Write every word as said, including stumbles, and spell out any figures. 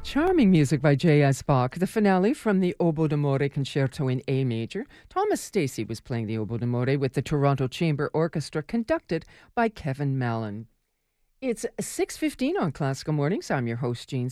Charming music by J S. Bach, the finale from the Oboe d'Amore Concerto in A major. Thomas Stacey was playing the Oboe d'Amore with the Toronto Chamber Orchestra, conducted by Kevin Mallon. It's six fifteen on Classical Mornings. I'm your host, Jean